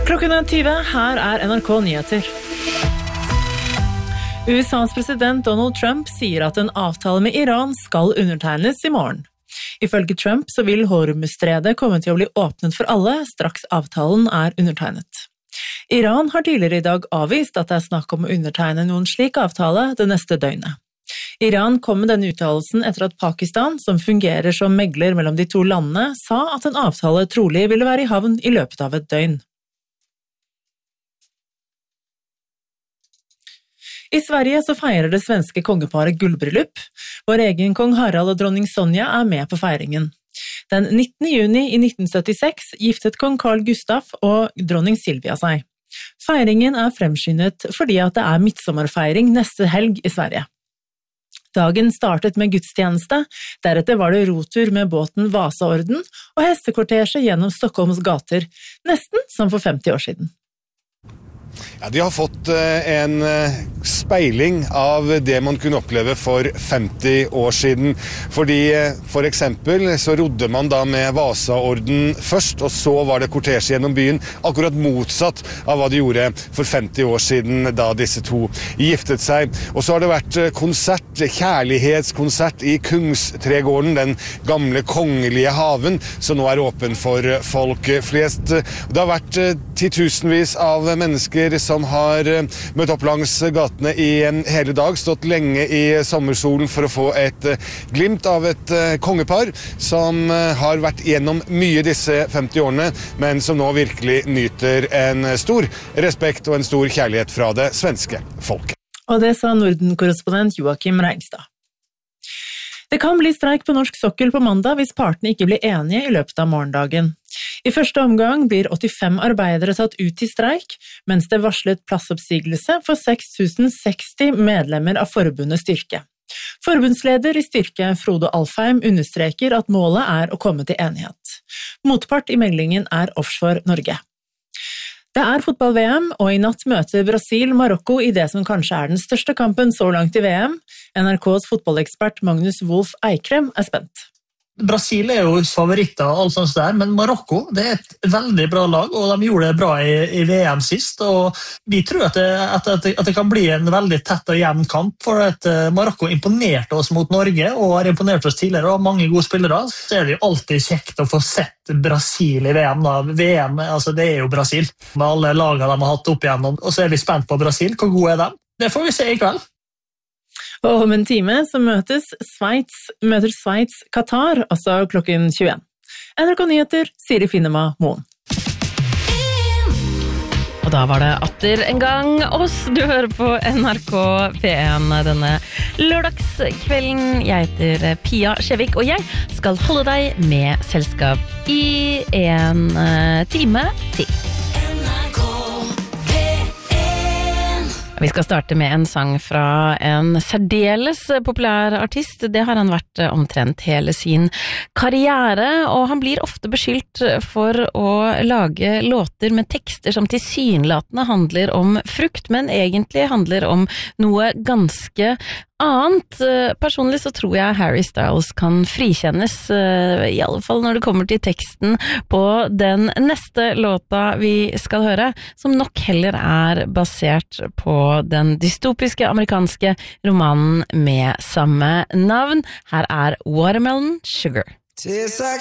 Klokken 20, her NRK Nyheter. USAs president Donald Trump sier at en avtale med Iran skal undertegnes I morgen. Ifølge Trump så vil Hormuzstredet komme til å bli åpnet for alle straks avtalen undertegnet. Iran har tidligere I dag avvist at det snakk om å undertegne noen slik avtale det neste døgnet. Iran kom med denne uttalelsen etter at Pakistan, som fungerer som megler mellom de to landene, sa at en avtale trolig ville være I havn I løpet av et døgn. I Sverige så feirer det svenske kongeparet gullbryllup. Vår egen kong Harald og dronning Sonja med på feiringen. Den 19. juni I 1976 giftet kong Carl Gustaf og dronning Silvia seg. Feiringen fremskyndet fordi at det midtsommerfeiring neste helg I Sverige. Dagen startet med gudstjeneste, deretter var det rotur med båten Vasaorden og hestekortesje gjennom Stockholms gater, nesten som for 50 år siden. Ja, de har fått en speiling av det man kunne oppleve for 50 år siden. Fordi for eksempel så rodde man da med Vasaorden først, og så var det kortesje gjennom byen, akkurat motsatt av hva de gjorde for 50 år siden da disse to giftet seg. Og så har det vært konsert, kjærlighetskonsert I Kungsträdgården, den gamle kongelige haven, som nå åpen for folk flest. Det har vært titusenvis av mennesker som har møtt opp langs gatene I hele dag, stått lenge I sommersolen for å få et glimt av et kongepar som har vært gjennom mye disse 50 årene, men som nå virkelig nyter en stor respekt og en stor kjærlighet fra det svenske folket. Og det sa Norden-korrespondent Joakim Reigstad. Det kan bli streik på norsk sokkel på mandag hvis partene ikke blir enige I løpet av morgendagen. I første omgang blir 85 arbeidere tatt ut I streik, mens det varslet plassoppsigelse for 6060 medlemmer av forbundet Styrke. Forbundsleder I Styrke, Frode Alfheim, understreker at målet å komme til enighet. Motpart I meglingen Offshore Norge. Det fotball-VM, og I natt møter Brasil Marokko I det som kanskje den største kampen så langt I VM. NRKs fotballekspert Magnus Wolff Eikrem spent. Brasil jo favoritter og alt sånt der, men Marokko det et veldig bra lag, og de gjorde det bra I VM sist, og vi tror at det kan bli en veldig tett og jevn kamp, for at Marokko imponerte oss mot Norge, og har imponert oss tidligere, og har mange gode spillere, så det jo alltid kjekt å få sett Brasil I VM. Da. VM, altså det jo Brasil, med alle lagene de har hatt opp igjennom, og så vi spent på Brasil, hvor gode de? Det får vi se I kveld. Og om en time så møter Sveits Qatar, altså klokken 21. NRK Nyheter, Siri Finnema Moen. Og da var det atter en gang oss. Du hører på NRK P1 denne lørdagskvelden. Jeg heter Pia Skjevik, og jeg skal holde deg med selskap I en time til. Vi skal starte med en sang fra en særdeles populær artist. Det har han vært omtrent hele sin karriere, og han blir ofte beskyldt for å lage låter med tekster som tilsynelatende handler om frukt, men egentlig handler om noe ganske annet. Personlig så tror jeg Harry Styles kan frikjennes, I alle fall når det kommer til teksten på den neste låta vi skal høre, som nok heller basert på den dystopiske amerikanske romanen med samme navn. Her Watermelon Sugar.